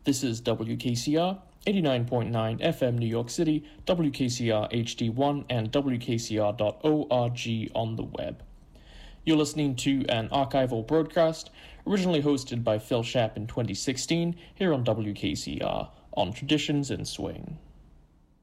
This is WKCR 89.9 FM New York City, WKCR HD1, and WKCR.org on the web. You're listening to an archival broadcast originally hosted by Phil Shapp in 2016 here on WKCR on Traditions in Swing.